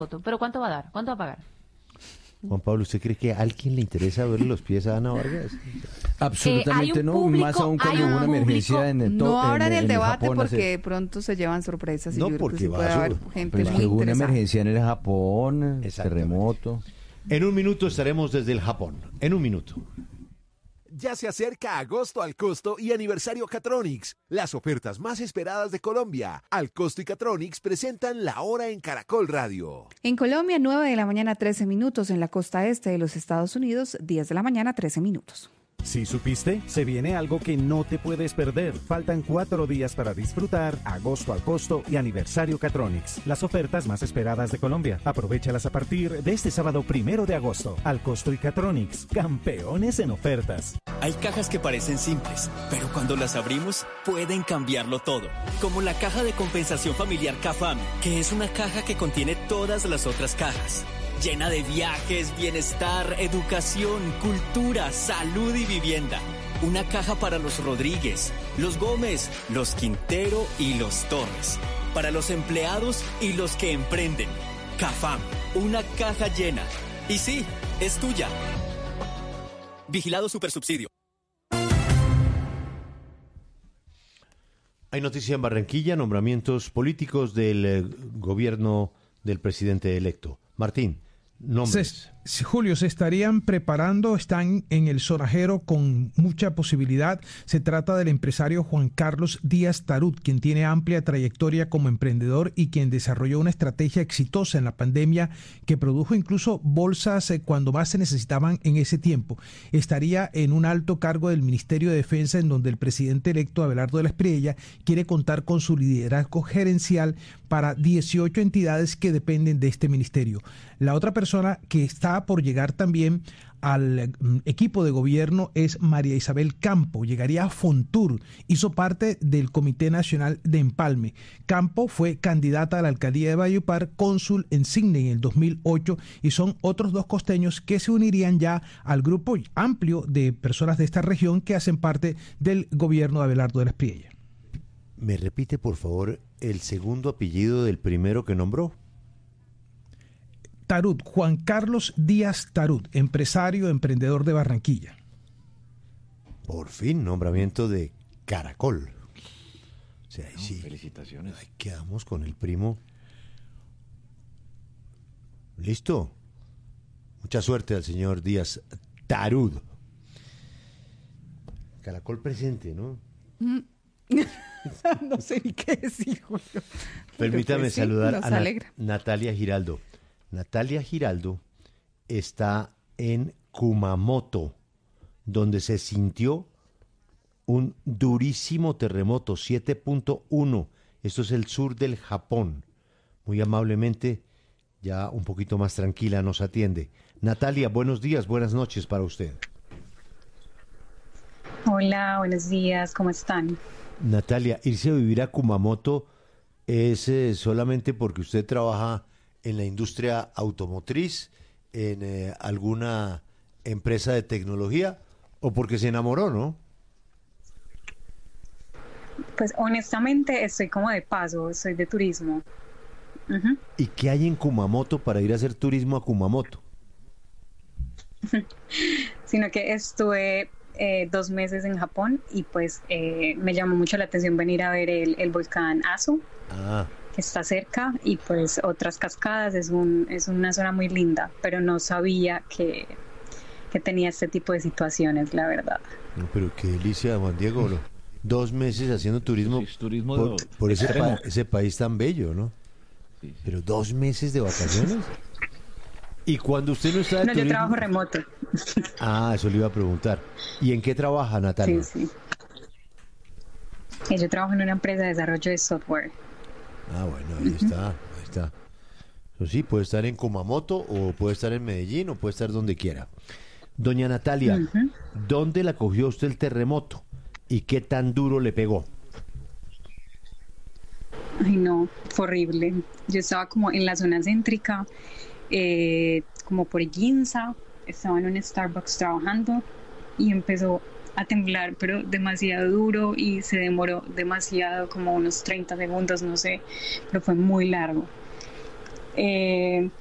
Pero ¿cuánto va a dar? ¿Cuánto va a pagar? Juan Pablo, ¿usted cree que a alguien le interesa verle los pies a Ana Vargas? Absolutamente no, más aún cuando hubo una emergencia en el No ahora en el debate Japón, porque de pronto se llevan sorpresas y No, yo creo que porque sí va puede a haber subir. gente Pues muy que hubo una interesada. emergencia en el Japón, Exactamente. terremoto. En un minuto estaremos desde el Japón. En un minuto. Ya se acerca agosto al costo y aniversario Catronics, las ofertas más esperadas de Colombia. Al costo y Catronics presentan la hora en Caracol Radio. En Colombia, 9 de la mañana, 13 minutos. En la costa este de los Estados Unidos, 10 de la mañana, 13 minutos. ¿Sí supiste? Se viene algo que no te puedes perder. Faltan 4 días para disfrutar agosto al costo y aniversario Catronics, las ofertas más esperadas de Colombia. Aprovéchalas a partir de este sábado 1 de agosto. Al costo y Catronics, campeones en ofertas. Hay cajas que parecen simples, pero cuando las abrimos pueden cambiarlo todo. Como la caja de compensación familiar CAFAM, que es una caja que contiene todas las otras cajas. Llena de viajes, bienestar, educación, cultura, salud y vivienda. Una caja para los Rodríguez, los Gómez, los Quintero y los Torres. Para los empleados y los que emprenden. CAFAM, una caja llena. Y sí, es tuya. Vigilado Supersubsidio. Hay noticia en Barranquilla, nombramientos políticos del gobierno del presidente electo. Martín, nombres. Julio, se estarían preparando, están en el sonajero con mucha posibilidad. Se trata del empresario Juan Carlos Díaz Tarut, quien tiene amplia trayectoria como emprendedor y quien desarrolló una estrategia exitosa en la pandemia que produjo incluso bolsas cuando más se necesitaban en ese tiempo. Estaría en un alto cargo del Ministerio de Defensa, en donde el presidente electo Abelardo de la Espriella quiere contar con su liderazgo gerencial para 18 entidades que dependen de este ministerio. La otra persona que está por llegar también al equipo de gobierno es María Isabel Campo. Llegaría a Fontur, hizo parte del Comité Nacional de Empalme. Campo fue candidata a la alcaldía de Valledupar, cónsul en Signe en el 2008, y son otros dos costeños que se unirían ya al grupo amplio de personas de esta región que hacen parte del gobierno de Abelardo de la Espriella. ¿Me repite, por favor, el segundo apellido del primero que nombró? Tarut, Juan Carlos Díaz Tarut, empresario, emprendedor de Barranquilla. Por fin, nombramiento de Caracol. O sea, sí. Felicitaciones. Ahí quedamos con el primo. ¿Listo? Mucha suerte al señor Díaz Tarut. Caracol presente, ¿no? No sé ni qué decir, Julio. Permítame Pues sí, saludar nos a alegra. Natalia Giraldo. Natalia Giraldo está en Kumamoto, donde se sintió un durísimo terremoto, 7.1. Esto es el sur del Japón. Muy amablemente, ya un poquito más tranquila, nos atiende. Natalia, buenos días, buenas noches para usted. Hola, buenos días, ¿cómo están? Natalia, irse a vivir a Kumamoto es solamente porque usted trabaja en la industria automotriz, en alguna empresa de tecnología, o porque se enamoró, ¿no? Pues honestamente estoy como de paso, soy de turismo. Uh-huh. ¿Y qué hay en Kumamoto para ir a hacer turismo a Kumamoto? Sino que estuve 2 meses en Japón y pues me llamó mucho la atención venir a ver el volcán Asu. Que está cerca, y pues otras cascadas. Es una zona muy linda, pero no sabía que tenía este tipo de situaciones, la verdad. No, pero qué delicia, Juan Diego, ¿no? 2 meses haciendo turismo, Sí, turismo por extremo. ese país tan bello, ¿no? Sí. Pero 2 meses de vacaciones. Y cuando usted no está de No, turismo... yo trabajo remoto. Eso le iba a preguntar. ¿Y en qué trabaja, Natalia? Sí. Yo trabajo en una empresa de desarrollo de software. Bueno, ahí está. Eso sí, puede estar en Kumamoto, o puede estar en Medellín, o puede estar donde quiera. Doña Natalia, ¿dónde la cogió usted el terremoto? ¿Y qué tan duro le pegó? Ay, no, fue horrible. Yo estaba como en la zona céntrica, como por Ginza, estaba en un Starbucks trabajando y empezó a temblar, pero demasiado duro, y se demoró demasiado, como unos 30 segundos, no sé, pero fue muy largo.